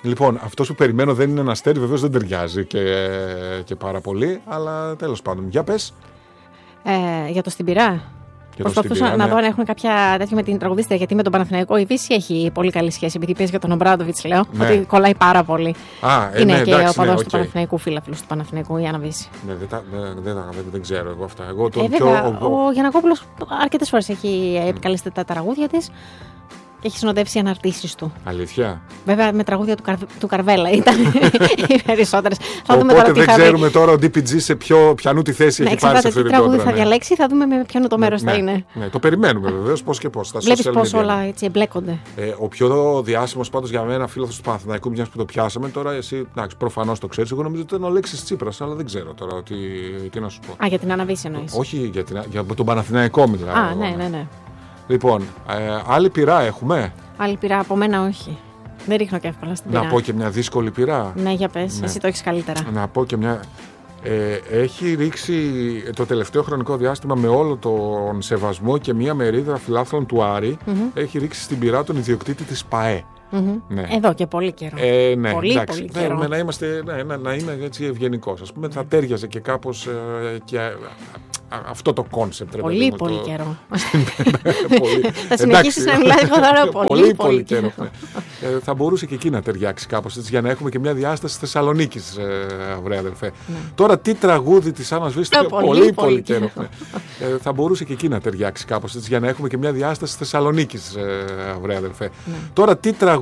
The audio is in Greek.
Λοιπόν, αυτό που περιμένω δεν είναι ένα αστέρι, βεβαίως δεν ταιριάζει και πάρα πολύ, αλλά τέλος πάντων. Για πες. Για το Στην Πυρά. Προσπαθούσα να δω αν έχουν κάποια τέτοια με την τραγουδίστρια, γιατί με τον Παναθηναϊκό η Βύση έχει πολύ καλή σχέση. Επειδή παίζει για τον Ομπράντοβιτς, λέω, ότι κολλάει πάρα πολύ. Είναι και ο παδός του Παναθηναϊκού, φίλαθλος του Παναθηναϊκού, η Άννα Βύση. Ναι, δεν ξέρω εγώ αυτά. Ο Γιαννακόπουλος αρκετές φορές έχει επικαλεστεί τα τραγούδια της και έχει συνοδεύσει αναρτήσεις του. Αλήθεια. Βέβαια με τραγούδια του Καρβέλα ήταν οι περισσότερες. Οπότε δεν ξέρουμε τώρα ο DPG σε ποιανού τη θέση έχει πάρει σε αυτή την τραγούδι θα διαλέξει, θα δούμε με ποιανού το μέρος θα είναι. Ναι, το περιμένουμε βεβαίως πώς και πώς. Βλέπεις πώς όλα έτσι εμπλέκονται. Ο πιο διάσημος πάντως για μένα φίλος του Παναθηναϊκού, μιας που το πιάσαμε τώρα, εσύ προφανώς το ξέρεις, εγώ νομίζω ότι ήταν ο Αλέξης Τσίπρας, αλλά δεν ξέρω τώρα τι να σου πω. Για την Άννα Βύση εννοείς. Όχι για τον Παναθηναϊκό μιλάω. Ναι. Λοιπόν, άλλη πειρά έχουμε. Άλλη πειρά από μένα όχι. Δεν ρίχνω και εύκολα στην πειρά. Να πω και μια δύσκολη πειρά. Ναι, για πες. Εσύ το έχεις καλύτερα. Να πω και μια. Έχει ρίξει το τελευταίο χρονικό διάστημα με όλο τον σεβασμό και μια μερίδα φιλάθλων του Άρη, έχει ρίξει στην πειρά τον ιδιοκτήτη της ΠΑΕ. Ναι. Εδώ και πολύ καιρό. Ναι, πολύ καιρό. Να είμαι έτσι ευγενικός. Ας πούμε, θα τέριαζε και κάπως και αυτό το κόνσεπτ. Πολύ καιρό. Θα συνεχίσεις να μιλάς τώρα πολύ καιρό. Θα μπορούσε και εκεί να ταιριάξει κάπως έτσι, για να έχουμε και μια διάσταση Θεσσαλονίκης, βρε αδελφέ. Τώρα τι τραγούδι της Άννας Βύση, πολύ καιρό. Θα μπορούσε και εκεί να ταιριάξει κάπως έτσι, για να έχουμε και μια διάσταση Θεσσαλονίκης, βρε αδελφέ. Τώρα τι τραγούδι